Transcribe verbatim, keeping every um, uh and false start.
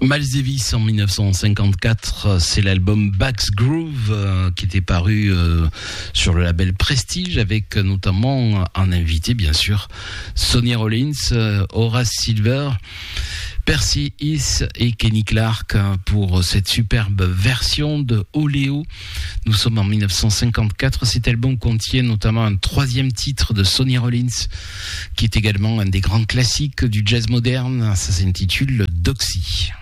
Miles Davis en dix-neuf cent cinquante-quatre, c'est l'album Back's Groove euh, qui était paru euh, sur le label Prestige avec euh, notamment un invité bien sûr, Sonny Rollins, euh, Horace Silver, Percy Heath et Kenny Clarke pour cette superbe version de Oléo. Nous sommes en dix-neuf cent cinquante-quatre. Cet album contient notamment un troisième titre de Sonny Rollins qui est également un des grands classiques du jazz moderne. Ça s'intitule Doxy.